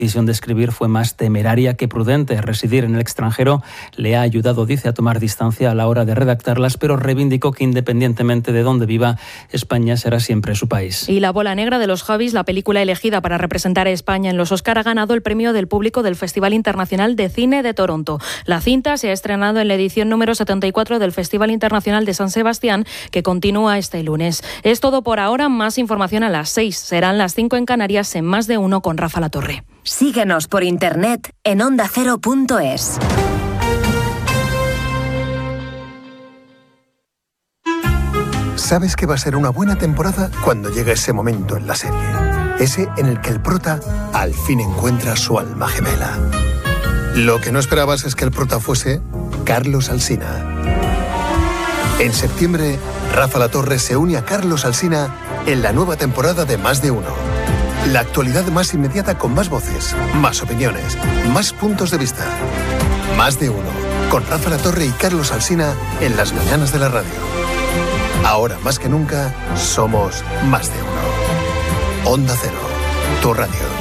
decisión de escribir fue más temeraria que prudente. Residir en el extranjero le ha ayudado, dice, a tomar distancia a la hora de redactarlas, pero reivindicó que independientemente de dónde viva, España será siempre su país. Y La bola negra de los Javis, la película elegida para representar a España en los Oscar, ha ganado el premio del público del Festival Internacional de Cine de Toronto. La cinta se ha estrenado en la edición número 74 del Festival Internacional de San Sebastián, que continúa este lunes. Es todo por ahora. Más información a las 6. Serán las 5 en Canarias en Más de Uno con Rafa Latorre. Síguenos por internet en ondacero.es. Sabes que va a ser una buena temporada cuando llega ese momento en la serie. Ese en el que el prota al fin encuentra su alma gemela. Lo que no esperabas es que el prota fuese Carlos Alsina. En septiembre, Rafa Latorre se une a Carlos Alsina en la nueva temporada de Más de Uno. La actualidad más inmediata con más voces, más opiniones, más puntos de vista. Más de Uno, con Rafa Latorre y Carlos Alsina en las mañanas de la radio. Ahora más que nunca, somos Más de Uno. Onda Cero, tu radio.